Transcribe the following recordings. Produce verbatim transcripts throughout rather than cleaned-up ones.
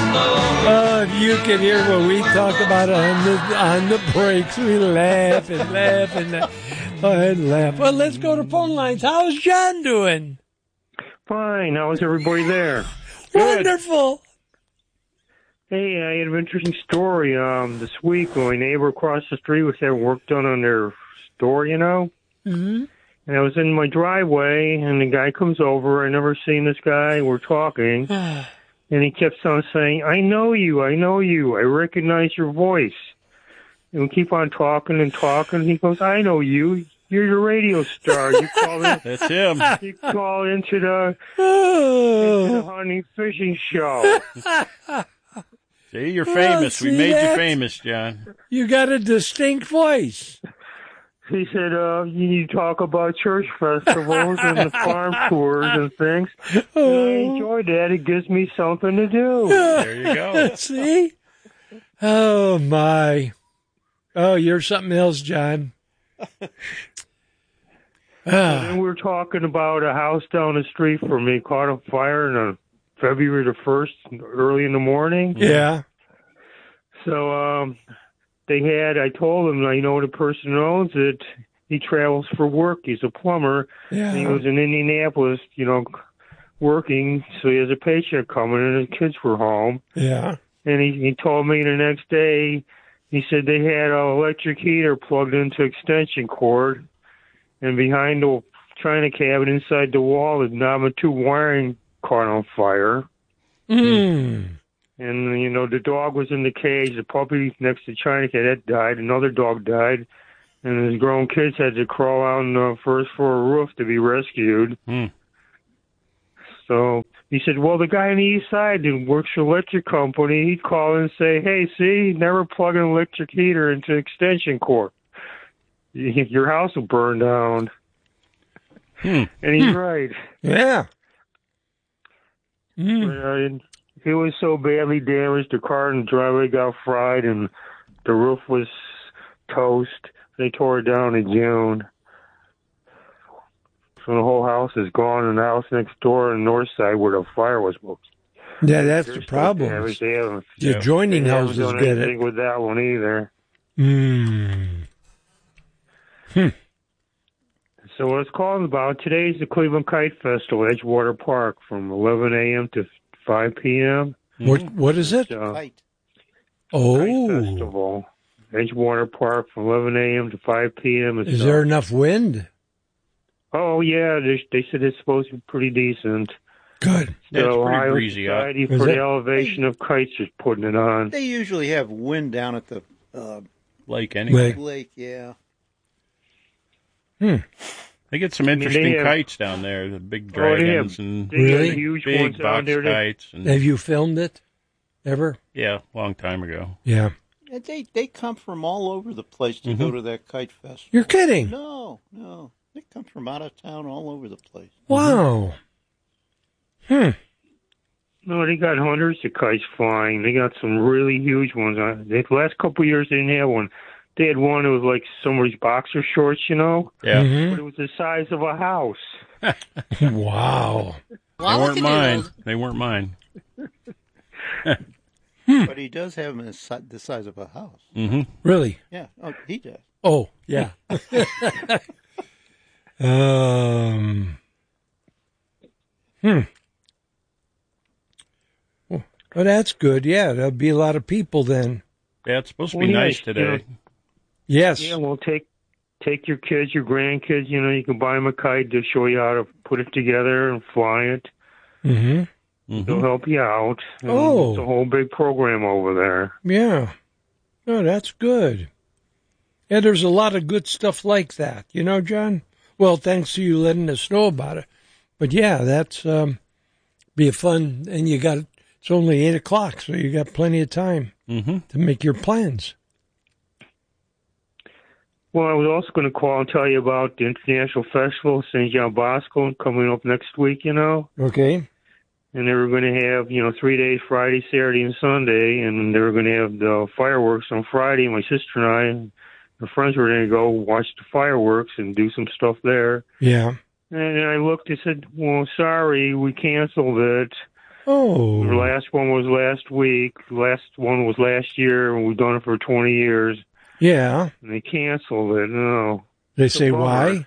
Oh, if you could hear what we talk about on the on the breaks, we laugh and laugh and laugh. Oh, and laugh. Well, let's go to phone lines. How's John doing? Fine. How's everybody there? Wonderful. Hey, I had an interesting story um, this week. My neighbor across the street was having work done on their store, you know? Mm-hmm. And I was in my driveway, and the guy comes over. I never seen this guy. We're talking. And he kept on saying, I know you, I know you. I recognize your voice. And we keep on talking and talking. He goes, I know you. You're the radio star. You call in, That's him. You call into the, into the hunting fishing show. See, you're famous. Oh, we see made that? you famous, John. You got a distinct voice. He said, uh, you need to talk about church festivals and the farm tours and things. And I enjoy that. It gives me something to do. There you go. See? Oh, my. Oh, you're something else, John. And then we were talking about a house down the street from me caught on fire on February the first, early in the morning. Yeah. So um, they had, I told them, I know the person who owns it. He travels for work. He's a plumber. Yeah. And he was in Indianapolis, you know, working. So he has a paycheck coming, and his kids were home. Yeah. And he, he told me the next day, he said they had an electric heater plugged into extension cord, and behind the china cabinet inside the wall, the number two wiring caught on fire. Mm. And, you know, the dog was in the cage. The puppy next to the china cabinet died. Another dog died. And his grown kids had to crawl out on the first floor roof to be rescued. Mm. So he said, well, the guy on the east side who works for the electric company, he'd call and say, hey, see, never plug an electric heater into extension cord. Your house will burn down. Hmm. And he's Hmm. right. Yeah. Mm. But, uh, it was so badly damaged, the car in the driveway got fried, and the roof was toast. They tore it down in June. So the whole house is gone, and the house next door on the north side where the fire was. Yeah, that's They're the still problem. damaged. They haven't, The adjoining they haven't houses done get anything it. with that one either. Mm. Hmm. So what it's calling about, today's the Cleveland Kite Festival at Edgewater Park from eleven a.m. to five p.m. What What is it? So, Kite. Oh. Kite Festival. Edgewater Park from eleven a.m. to five p.m. It's, Is uh, there enough wind? Oh, yeah. They, they said it's supposed to be pretty decent. Good. Yeah, it's The pretty Ohio breezy out. Society Is for it? the Elevation of Kites is putting it on. They usually have wind down at the uh, Lake, anyway. Lake. lake, yeah. Hmm. They get some they interesting have- kites down there, the big Oh, they dragons have- and They Really? got huge big ones down box there. That, kites. And, Have you filmed it ever? yeah, a long time ago. Yeah. And they they come from all over the place to go to that kite festival. You're kidding. No, no. They come from out of town all over the place. Wow. Hmm. no, they got hundreds of kites flying. They got some really huge ones. Uh, The last couple of years, they didn't have one. They had one that was like somebody's boxer shorts, you know? Yeah. Mhm. But it was the size of a house. Wow. They weren't mine. They weren't mine. But he does have them si- the size of a house. Mm-hmm. Really? Yeah, oh, he does. Oh, yeah. um. Hmm. Well, that's good. Yeah, there'll be a lot of people then. Yeah, it's supposed to Well, be yeah, nice you today. know, Yes. Yeah, well, take take your kids, your grandkids, you know, you can buy them a kite to show you how to put it together and fly it. Mm-hmm. Mhm. They'll help you out. And Oh. It's a whole big program over there. Yeah. Oh, that's good. Yeah, there's a lot of good stuff like that. You know, John? Well, thanks to you letting us know about it. But yeah, that's um, be a fun, and you got, it's only eight o'clock, so you got plenty of time Mm-hmm. to make your plans. Well, I was also going to call and tell you about the International Festival, Saint John Bosco, coming up next week, you know. Okay. And they were going to have, you know, three days, Friday, Saturday, and Sunday. And they were going to have the fireworks on Friday. My sister and I and her friends were going to go watch the fireworks and do some stuff there. Yeah. And I looked and said, well, sorry, we canceled it. Oh. The last one was last week. The last one was last year, and we've done it for twenty years. Yeah. And they canceled it. No. They It's a say bummer. why?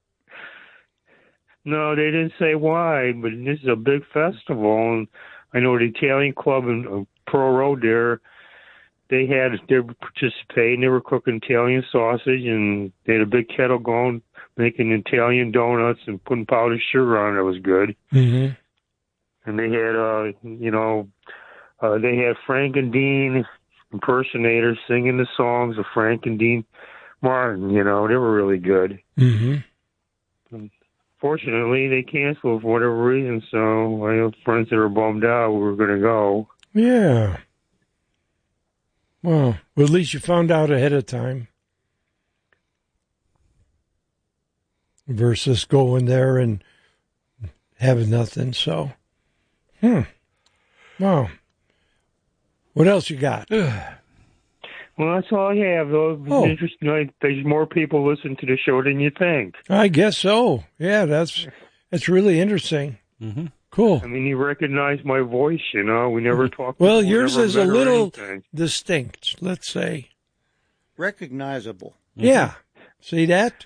No, they didn't say why, but this is a big festival, and I know the Italian club in uh, Pearl Road there, they had, they were participating, they were cooking Italian sausage, and they had a big kettle going, making Italian donuts and putting powdered sugar on it. It was good. Mm-hmm. And they had, uh, you know, uh, they had Frank and Dean impersonators singing the songs of Frank and Dean Martin. You know, they were really good. Mm-hmm. Fortunately, they canceled for whatever reason, so I have friends that are bummed out. We were going to go. Yeah. Well, well, at least you found out ahead of time. Versus going there and having nothing, so. Hmm. Wow. What else you got? Well, that's all I have, though. Oh. Interesting. Like, there's more people listen to the show than you think. I guess so. Yeah, that's that's really interesting. Mm-hmm. Cool. I mean, you recognize my voice, you know. We never talked. Well, before, yours never is a met or little anything. distinct, let's say. Recognizable. Yeah. See that?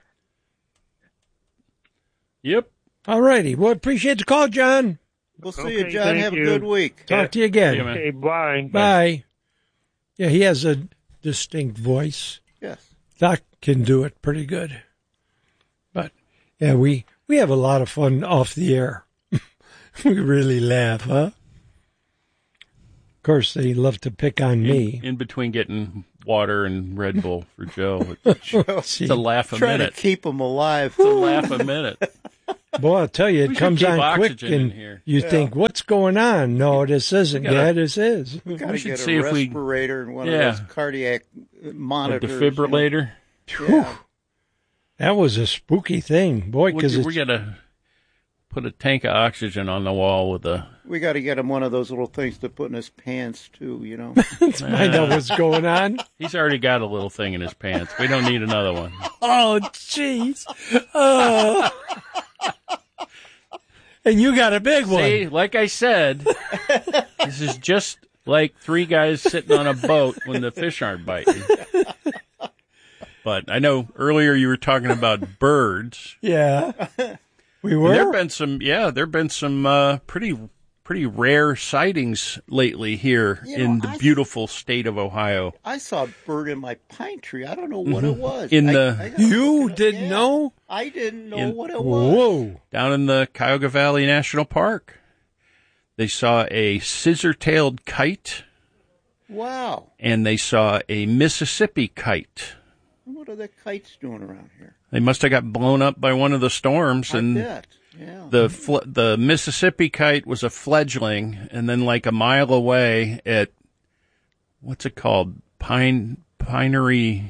Yep. All righty. Well, appreciate the call, John. We'll see Okay, you, John. thank Have you. a good week. Talk to you again. See you, man. Okay, bye. Bye. Yeah, he has a distinct voice. Yes. Doc can do it pretty good. But, yeah, we, we have a lot of fun off the air. We really laugh, huh? Of course, they love to pick on me. In, in between getting water and Red Bull for Joe, it's, See, it's a laugh a Trying to minute. keep them alive. It's a laugh a minute. boy, I'll tell you, We it should comes keep on quick, oxygen in and here. you think, what's going on? No, this isn't. gotta- Yeah, this is. We've got We to should get see a if we- respirator and one Yeah. of those cardiac A monitors. defibrillator. You know? Yeah. That was a spooky thing, boy, We, because we got to put a tank of oxygen on the wall with a. We got to get him one of those little things to put in his pants, too, you know. find out what's going on. He's already got a little thing in his pants. We don't need another one. Oh, jeez. Oh. And you got a big one. See, like I said, this is just like three guys sitting on a boat when the fish aren't biting. But I know earlier you were talking about birds. Yeah. We And were? there have been some, yeah, there have been some uh, pretty, pretty rare sightings lately here You know, in the I- beautiful state of Ohio. I saw a bird in my pine tree. I don't know what it was. In I- the- I gotta You look it up. didn't Yeah. know? I didn't know In- what it was. Whoa. Down in the Cuyahoga Valley National Park, they saw a scissor-tailed kite, Wow. and they saw a Mississippi kite. What are the kites doing around here? They must have got blown up by one of the storms, I and bet. Yeah. the fl- the Mississippi kite was a fledgling, and then like a mile away at what's it called, Pine Pinery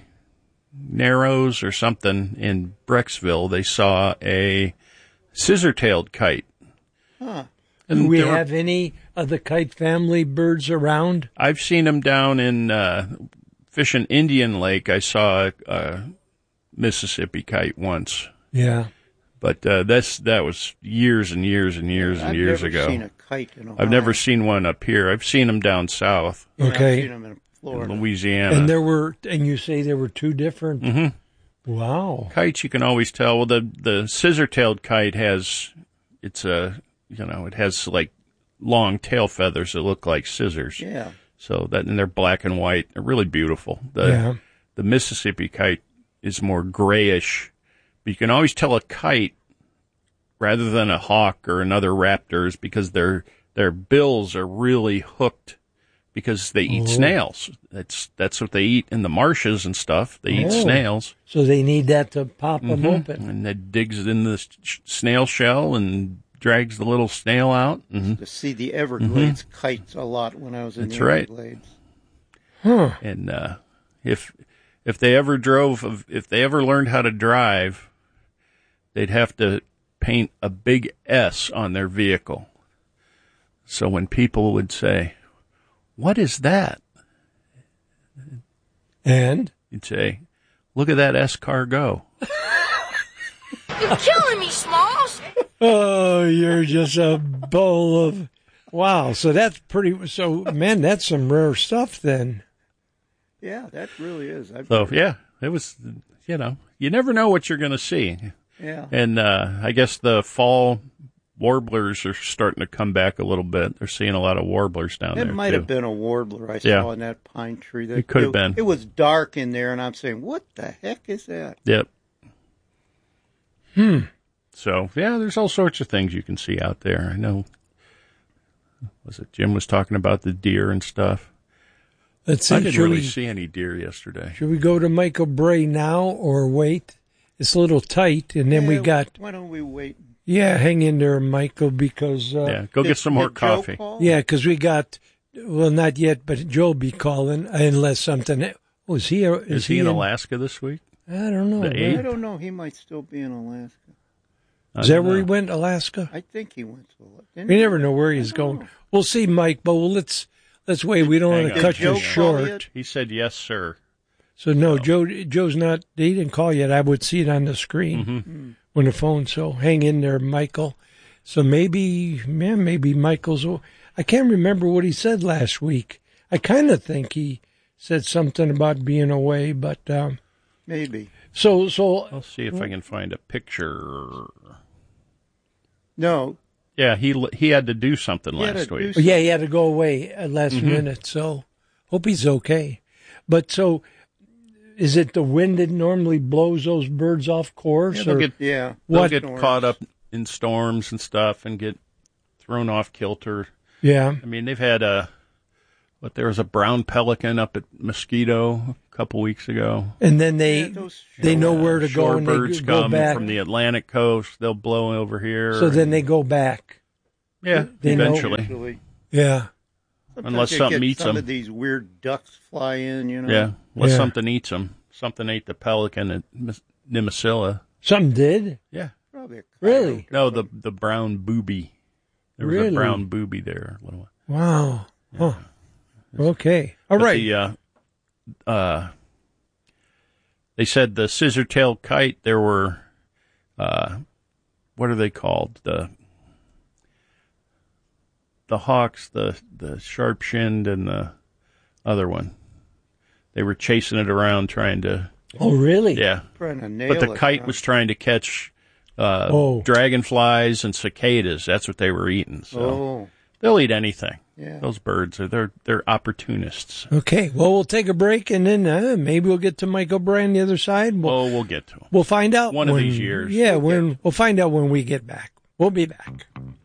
Narrows or something in Brecksville, they saw a scissor-tailed kite. Huh. And Do we there were- have any of the kite family birds around? I've seen them down in uh, fishing Indian Lake. I saw a, a Mississippi kite once, Yeah. but uh, that's that was years and years and years and I've years never ago. seen a kite in Ohio. I've never seen one up here. I've seen them down south Yeah, I've Okay. seen them in in Florida. Louisiana. And there were, and you say there were two different. Mm-hmm. Wow. Kites, you can always tell. Well, the the scissor-tailed kite has, it's a, you know, it has like long tail feathers that look like scissors. Yeah. So that, and they're black and white. They're really beautiful. The Yeah. the Mississippi kite is more grayish, but you can always tell a kite rather than a hawk or another raptors because their their bills are really hooked because they eat Oh. snails. That's that's what they eat in the marshes and stuff. They eat Oh. snails. So they need that to pop them Mhm. open. And it digs it in the sh- snail shell and drags the little snail out. hmm To see the Everglades kites a lot when I was in That's the right. Everglades. Huh. And uh, if if they ever drove, if they ever learned how to drive, they'd have to paint a big S on their vehicle. So when people would say, "What is that?" And? you'd say, "Look at that S car go." You're killing me, Smalls. Oh, you're just a bowl of Wow, so that's pretty. So, man, that's some rare stuff then. Yeah, that really is. I've So yeah, it was. You know, you never know what you're going to see. Yeah. And uh, I guess the fall warblers are starting to come back a little bit. They're seeing a lot of warblers down It there. might too. have been a warbler I Yeah. saw in that pine tree. That, It could have been. It was dark in there, and I'm saying, what the heck is that? Yep. Hmm. So yeah, there's all sorts of things you can see out there. I know. Was it Jim was talking about the deer and stuff? Let's I see. didn't Should really we, see any deer yesterday. should we go to Michael Bray now or wait? It's a little tight, and then we Yeah, got Why don't we wait? yeah. Hang in there, Michael, because uh, Yeah, go Did- get some more did Joe coffee. call? yeah, because we got well, not yet, but Joe'll be calling unless something. Oh, is he? Is, Is he in Alaska this week? I don't know. The right? eighth? I don't know. He might still be in Alaska. I Is that don't where he know. went? Alaska? I think he went to Alaska. We never know where he's I don't going. know. We'll see, Mike, but well, let's let's wait. We don't Hang want to on. cut Did you Joe call short. yet? He said yes, sir. So no, Joe Joe's not. He didn't call yet. I would see it on the screen Mm-hmm. when the phone. So hang in there, Michael. So maybe, man, maybe Michael's. I can't remember what he said last week. I kind of think he said something about being away, but um, Maybe. so so. I'll see if I can find a picture. No. Yeah, he he had to do something He had last to week. do Yeah, he had to go away at last Mm-hmm. minute. So hope he's okay. But so. Is it the wind that normally blows those birds off course? Yeah, they'll or get Yeah. they'll What- get Storms. caught up in storms and stuff and get thrown off kilter. yeah, I mean, they've had a what? There was a brown pelican up at Mosquito a couple weeks ago. and then they Yeah, those they know where to go and they Shorebirds go come back. from the Atlantic coast. They'll blow over here. So then they go back. yeah, they know. eventually. Usually. Yeah, Sometimes Unless you something get eats some them. of these weird ducks fly in, you know. Yeah, unless Yeah. something eats them. Something ate the pelican at Mis- Nimisila. something did. Yeah. Probably a Really? coyote. No, the the brown booby. There was Really? a brown booby there. A little. Wow. Huh. Okay. All But right. The, uh, uh, they said the scissor-tailed kite. There were, uh, what are they called? The the hawks, the the sharp-shinned, and the other one. They were chasing it around, trying to. Oh, really? Yeah, Trying to nail but the it, kite huh? was trying to catch uh, Oh. dragonflies and cicadas. That's what they were eating. So Oh, they'll eat anything. yeah. Those birds are they're they're opportunists. Okay. Well, we'll take a break and then uh, maybe we'll get to Michael Bray on the other side. We'll, Oh, we'll get to them. we'll find out One of when- these years. Yeah, when we'll find out when we get back. We'll be back.